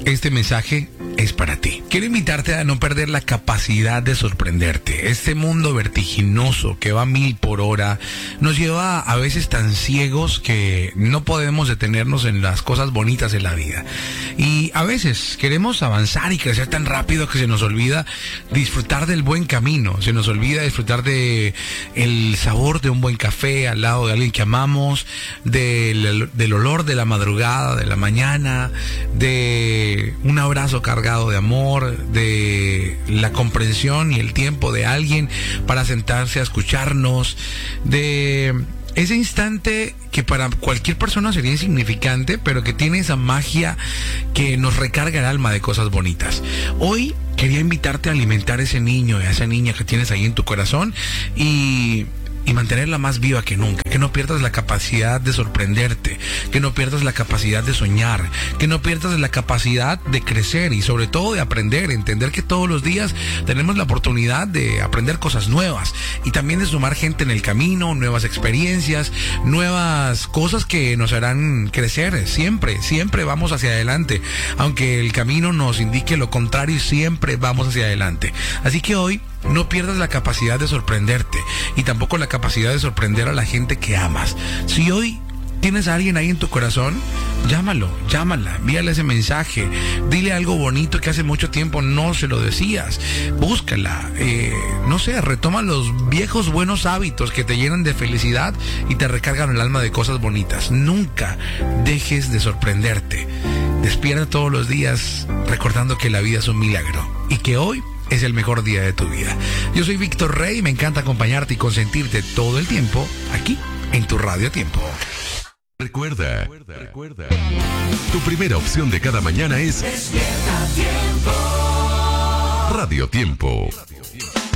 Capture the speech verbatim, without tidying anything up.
Este mensaje es para ti. Quiero invitarte a no perder la capacidad de sorprenderte. Este mundo vertiginoso que va a mil por hora nos lleva a veces tan ciegos que no podemos detenernos en las cosas bonitas de la vida. Y a veces queremos avanzar y crecer tan rápido que se nos olvida disfrutar del buen camino. Se nos olvida disfrutar de el sabor de un buen café al lado de alguien que amamos, del, del olor de la madrugada, de la mañana, de un abrazo cargado de amor, de la comprensión y el tiempo de alguien para sentarse a escucharnos, de ese instante que para cualquier persona sería insignificante, pero que tiene esa magia que nos recarga el alma de cosas bonitas. Hoy quería invitarte a alimentar a ese niño y a esa niña que tienes ahí en tu corazón y... y mantenerla más viva que nunca, que no pierdas la capacidad de sorprenderte, que no pierdas la capacidad de soñar, que no pierdas la capacidad de crecer y sobre todo de aprender, entender que todos los días tenemos la oportunidad de aprender cosas nuevas y también de sumar gente en el camino, nuevas experiencias, nuevas cosas que nos harán crecer. Siempre, siempre vamos hacia adelante, aunque el camino nos indique lo contrario, siempre vamos hacia adelante. Así que hoy no pierdas la capacidad de sorprenderte y tampoco la capacidad de sorprender a la gente que amas. Si hoy tienes a alguien ahí en tu corazón, llámalo, llámala, envíale ese mensaje, dile algo bonito que hace mucho tiempo no se lo decías, búscala, eh, no sé, retoma los viejos buenos hábitos que te llenan de felicidad y te recargan el alma de cosas bonitas. Nunca dejes de sorprenderte. Despierta todos los días recordando que la vida es un milagro y que hoy es el mejor día de tu vida. Yo soy Víctor Rey y me encanta acompañarte y consentirte todo el tiempo aquí en tu Radio Tiempo. Recuerda, recuerda, recuerda. Tu primera opción de cada mañana es Despierta Tiempo. Radio Tiempo.